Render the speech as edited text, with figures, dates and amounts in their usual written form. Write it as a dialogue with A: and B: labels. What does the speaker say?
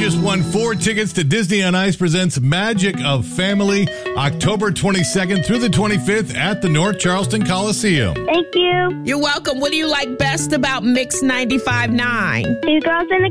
A: just won 4 tickets to Disney on Ice presents Magic of Family, October 22nd through the 25th at the North Charleston Coliseum.
B: Thank you.
C: You're welcome. What do you like best about Mix 95.9?
B: 2 girls and a